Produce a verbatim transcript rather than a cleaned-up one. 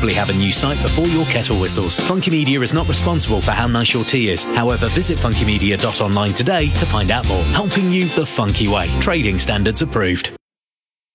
probably have a new site before your kettle whistles. Funky Media is not responsible for how nice your tea is. However, visit funky media dot online today to find out more. Helping you the funky way. Trading standards approved.